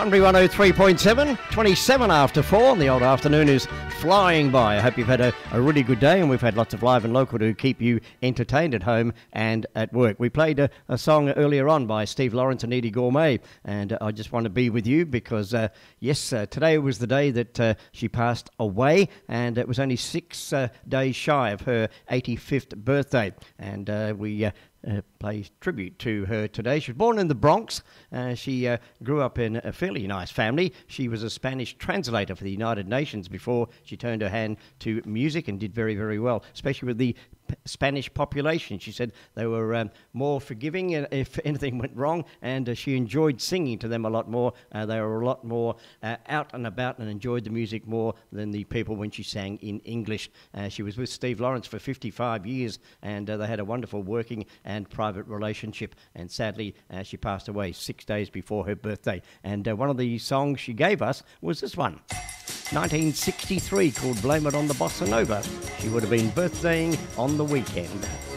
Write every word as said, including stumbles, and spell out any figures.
Country one oh three point seven, twenty-seven after four, and the old afternoon is flying by. I hope you've had a, a really good day, and we've had lots of live and local to keep you entertained at home and at work. We played a, a song earlier on by Steve Lawrence and Eddie Gourmet, and uh, I just want to be with you because, uh, yes, uh, today was the day that uh, she passed away, and it was only six uh, days shy of her eighty-fifth birthday, and uh, we... Uh, Uh, play tribute to her today. She was born in the Bronx. Uh, she uh, grew up in a fairly nice family. She was a Spanish translator for the United Nations before she turned her hand to music and did very, very well, especially with the P- Spanish population. She said they were um, more forgiving if anything went wrong, and uh, she enjoyed singing to them a lot more. Uh, they were a lot more uh, out and about and enjoyed the music more than the people when she sang in English. Uh, she was with Steve Lawrence for fifty-five years, and uh, they had a wonderful working and private relationship, and sadly uh, she passed away six days before her birthday. And uh, one of the songs she gave us was this one, nineteen sixty-three, called Blame It on the Bossa Nova. She would have been birthdaying on the weekend.